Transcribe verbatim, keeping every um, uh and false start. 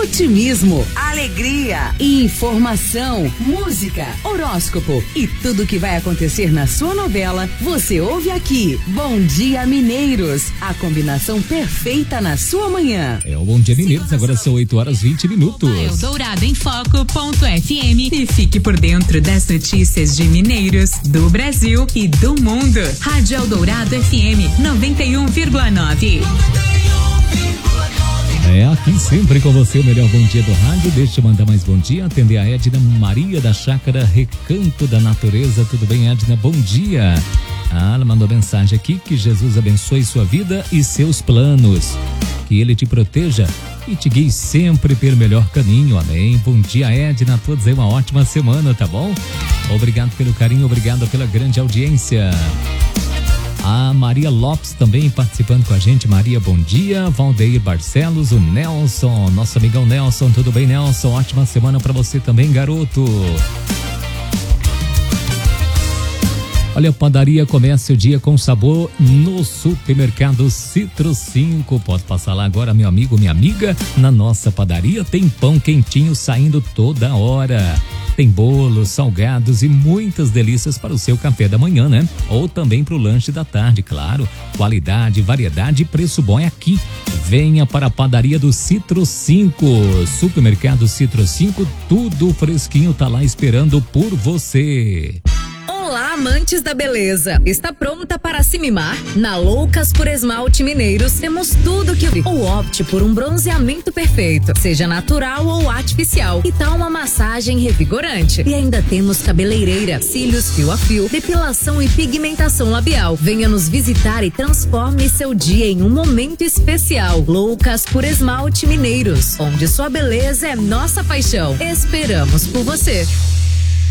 otimismo, alegria, informação, música, horóscopo e tudo que vai acontecer na sua novela, você ouve aqui. Bom Dia Mineiros, a combinação perfeita na sua manhã. É o Bom Dia Mineiros, agora são oito horas e vinte minutos. Eldorado em Foco ponto F M e fique por dentro das notícias de Mineiros, do Brasil e do mundo. Rádio Eldorado F M noventa e um vírgula nove. É aqui sempre com você o melhor bom dia do rádio. Deixa eu mandar mais bom dia, atender a Edna Maria da Chácara Recanto da Natureza. Tudo bem, Edna? Bom dia. Ah, ela mandou mensagem aqui: que Jesus abençoe sua vida e seus planos, que ele te proteja e te guie sempre pelo melhor caminho. Amém. Bom dia, Edna, a todos aí uma ótima semana, tá bom? Obrigado pelo carinho, obrigado pela grande audiência. A Maria Lopes também participando com a gente. Maria, bom dia. Valdeir Barcelos, o Nelson, nosso amigão Nelson. Tudo bem, Nelson? Ótima semana pra você também, garoto. Olha, a padaria começa o dia com sabor no supermercado Citro cinco. Pode passar lá agora, meu amigo, minha amiga. Na nossa padaria tem pão quentinho saindo toda hora. Tem bolos, salgados e muitas delícias para o seu café da manhã, né? Ou também para o lanche da tarde, claro. Qualidade, variedade e preço bom é aqui. Venha para a padaria do Citro cinco. Supermercado Citro cinco, tudo fresquinho tá lá esperando por você. Olá, amantes da beleza! Está pronta para se mimar? Na Loucas por Esmalte Mineiros temos tudo que... Ou opte por um bronzeamento perfeito, seja natural ou artificial, e tal uma massagem revigorante. E ainda temos cabeleireira, cílios fio a fio, depilação e pigmentação labial. Venha nos visitar e transforme seu dia em um momento especial. Loucas por Esmalte Mineiros, onde sua beleza é nossa paixão. Esperamos por você!